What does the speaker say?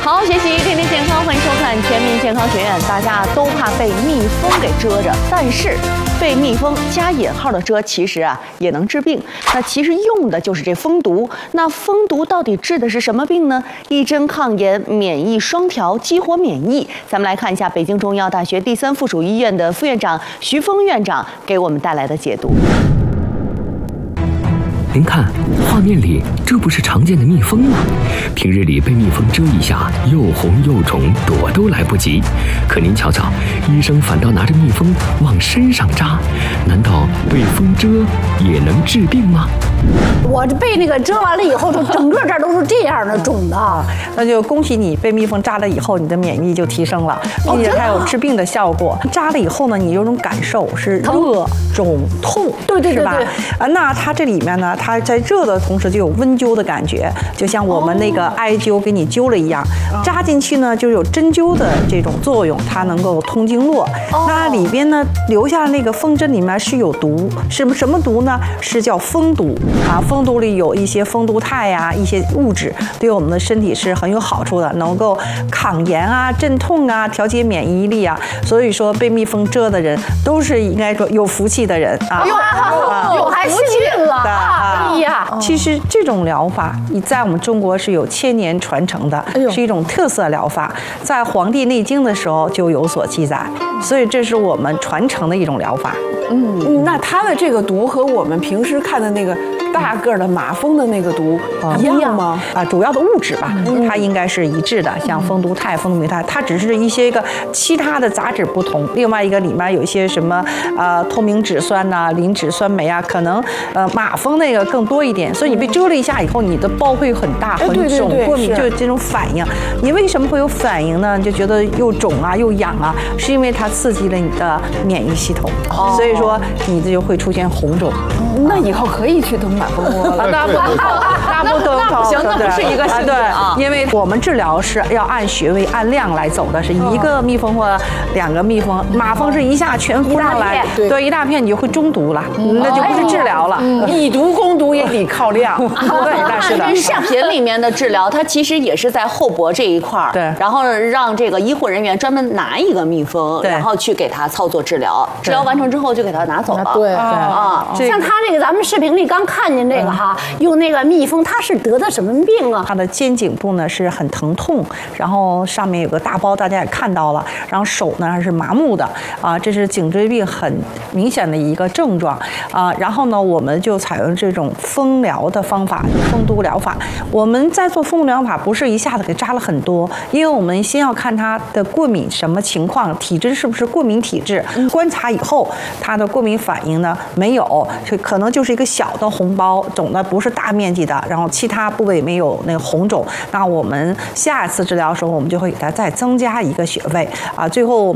好好学习，天天健康，欢迎收看全民健康学院。大家都怕被蜜蜂给蛰着，但是被蜜蜂加引号的蛰，其实也能治病。那其实用的就是这蜂毒。那蜂毒到底治的是什么病呢？一针抗炎，免疫双调，激活免疫。咱们来看一下北京中医药大学第3附属医院的副院长徐峰院长给我们带来的解读。 您看，画面里这不是常见的蜜蜂吗？平日里被蜜蜂蛰一下，又红又肿，躲都来不及。可您瞧瞧，医生反倒拿着蜜蜂往身上扎，难道被蜂蛰也能治病吗？ 我被那个蛰完了以后，就整个这儿都是这样的肿的。 那就恭喜你被蜜蜂扎了以后，你的免疫力就提升了，并且还有治病的效果。扎了以后呢，你有种感受是热、肿、痛， 对， 是吧？那它这里面呢，它在热的同时就有温灸的感觉，就像我们那个艾灸给你灸了一样，扎进去呢就有针灸的这种作用，它能够通经络。那里边呢留下那个蜂针里面是有毒，什么毒呢？是叫蜂毒啊。蜂毒里有一些蜂毒肽啊，一些物质对我们的身体是很有好处的，能够抗炎啊、镇痛啊、调节免疫力啊。所以说被蜜蜂蛰的人都是应该说有福气的人啊。 有还幸运了啊！哎呀， 其实这种疗法你在我们中国是有1000年传承的，是一种特色疗法，在《黄帝内经》的时候就有所记载，所以这是我们传承的一种疗法。 那它的这个毒和我们平时看的那个大个的马蜂的那个毒一样吗？ 主要的物质吧，它应该是一致的，像蜂毒肽、蜂毒醚肽，它只是一些个其他的杂质不同。另外一个里面有一些什么透明质酸呐、磷脂酸酶啊，可能马蜂那个更多一点。所以你被蛰了一下以后，你的包会很大、很肿、过敏，就有这种反应。你为什么会有反应呢？就觉得又肿啊、又痒啊，是因为它刺激了你的免疫系统，所以说你这就会出现红肿。 那以后可以去等马蜂窝了。 那不行，那不是一个性质啊。 因为我们治疗是要按穴位、按量来走的，是一个蜜蜂或2个蜜蜂，马蜂是一下全扑上来，对，一大片你就会中毒了，那就不是治疗了。 以毒攻毒也得靠量。 对，那是的。 视频里面的治疗，它其实也是在后脖这一块儿， 对， 然后让这个医护人员专门拿一个蜜蜂，然后去给它操作治疗，治疗完成之后就给它拿走了。 对啊，像他这个咱们视频里刚看见这个用那个蜜蜂，他是得的什么病啊？ 他的肩颈部呢是很疼痛，然后上面有个大包，大家也看到了，然后手呢还是麻木的啊，这是颈椎病很明显的一个症状啊。然后呢，我们就采用这种蜂疗的方法，蜂毒疗法。我们在做蜂毒疗法不是一下子给扎了很多，因为我们先要看他的过敏什么情况，体质是不是过敏体质，观察以后他的过敏反应呢没有，可能就是一个小的红包，肿的不是大面积的，然后其他部位没有那个红肿。那我们下一次治疗的时候，我们就会给它再增加一个穴位啊。最后我们